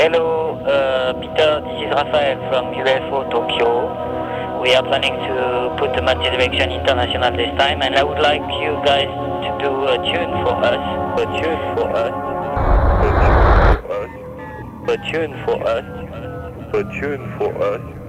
Hello, Peter, this is Raphael from UFO Tokyo. We are planning to put the Mad Direction International this time, and I would like you guys to do a tune for us. A tune for us. A tune for us. A tune for us. A tune for us.